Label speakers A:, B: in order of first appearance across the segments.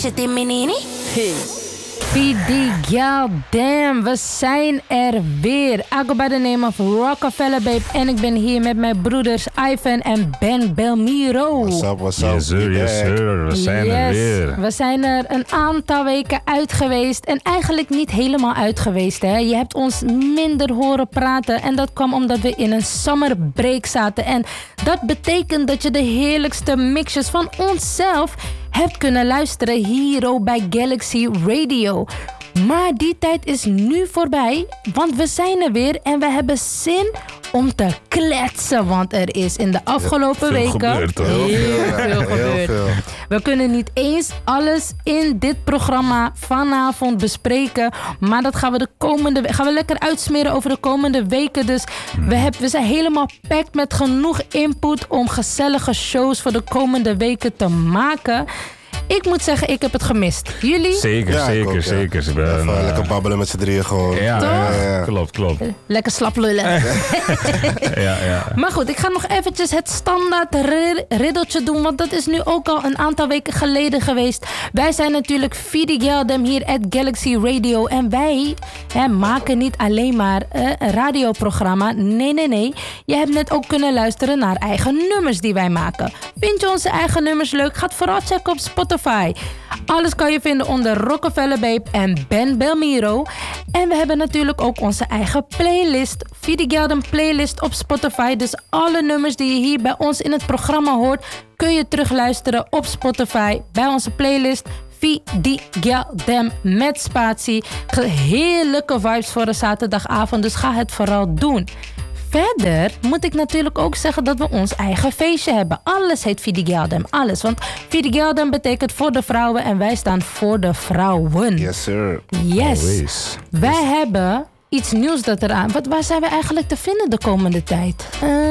A: shit in menini.
B: PD Gal Damn, we zijn er weer. I go by the name of Rockefeller Babe. En ik ben hier met mijn broeders Ivan en Ben Belmiro.
C: What's up?
D: Yes sir. We zijn er weer.
B: We zijn er een aantal weken uit geweest. En eigenlijk niet helemaal uit geweest. Hè? Je hebt ons minder horen praten. En dat kwam omdat we in een summer break zaten. En dat betekent dat je de heerlijkste mixjes van onszelf hebt kunnen luisteren hier bij Galaxy Radio. Maar die tijd is nu voorbij, want we zijn er weer en we hebben zin om te kletsen. Want er is in de afgelopen weken
D: gebeurd, hoor.
B: heel veel gebeurd. We kunnen niet eens alles in dit programma vanavond bespreken. Maar dat gaan we lekker uitsmeren over de komende weken. Dus we zijn helemaal packed met genoeg input om gezellige shows voor de komende weken te maken. Ik moet zeggen, ik heb het gemist. Jullie?
D: Zeker.
C: Even lekker babbelen met z'n drieën gewoon.
D: Ja, klopt.
B: Lekker slap lullen.
D: Ja.
B: Maar goed, ik ga nog eventjes het standaard riddeltje doen. Want dat is nu ook al een aantal weken geleden geweest. Wij zijn natuurlijk Fidi Geldem hier at Galaxy Radio. En wij maken niet alleen maar een radioprogramma. Nee. Je hebt net ook kunnen luisteren naar eigen nummers die wij maken. Vind je onze eigen nummers leuk? Ga vooral checken op Spotify. Alles kan je vinden onder Rockefeller Babe en Ben Belmiro. En we hebben natuurlijk ook onze eigen playlist. Fidi Geldem playlist op Spotify. Dus alle nummers die je hier bij ons in het programma hoort, kun je terugluisteren op Spotify bij onze playlist. Fidi Geldem met spatie. Heerlijke vibes voor een zaterdagavond. Dus ga het vooral doen. Verder moet ik natuurlijk ook zeggen dat we ons eigen feestje hebben. Alles heet Fidi Geldem, alles. Want Fidi Geldem betekent voor de vrouwen en wij staan voor de vrouwen.
C: Yes, sir.
B: Yes.
D: Always.
B: Wij hebben iets nieuws dat eraan... Waar zijn we eigenlijk te vinden de komende tijd?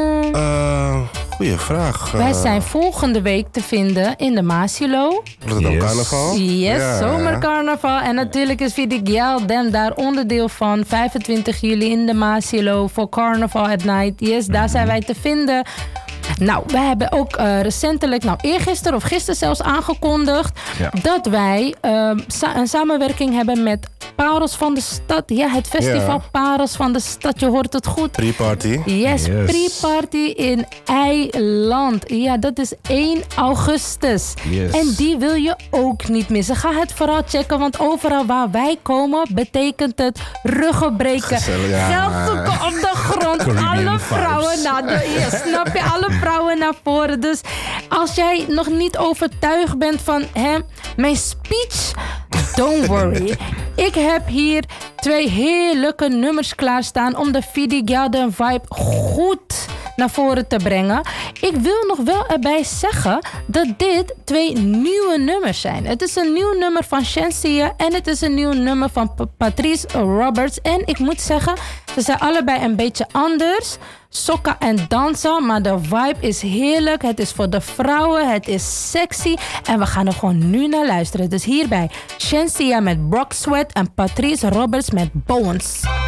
C: Goeie vraag.
B: Wij zijn volgende week te vinden in de Maasilo.
C: Rotterdam Carnaval.
B: Yes,
C: Ja.
B: zomercarnaval. En natuurlijk is Fidi Geldem daar onderdeel van. 25 juli in de Maasilo voor Carnaval at Night. Yes, daar zijn wij te vinden. Nou, wij hebben ook recentelijk, eergisteren of gisteren zelfs aangekondigd dat wij een samenwerking hebben met Parels van de Stad. Ja, het festival Parels van de Stad. Je hoort het goed.
C: Pre-party.
B: Yes, pre-party in Eiland. Ja, dat is 1 augustus.
D: Yes.
B: En die wil je ook niet missen. Ga het vooral checken, want overal waar wij komen betekent het ruggen breken.
C: Gezellig, ja.
B: Geld zoeken op de grond.
D: Caribbean
B: Alle
D: vibes.
B: vrouwen snap je? Alle vrouwen naar voren. Dus als jij nog niet overtuigd bent van mijn speech, don't worry. Ik heb hier 2 heerlijke nummers klaarstaan om de Fidi Geldem vibe goed naar voren te brengen. Ik wil nog wel erbij zeggen dat dit 2 nieuwe nummers zijn. Het is een nieuw nummer van Shensia en het is een nieuw nummer van Patrice Roberts. En ik moet zeggen, ze zijn allebei een beetje anders. Sokken en dansen, maar de vibe is heerlijk. Het is voor de vrouwen, het is sexy. En we gaan er gewoon nu naar luisteren. Dus hierbij Shensia met Brock Sweat en Patrice Roberts met Bones.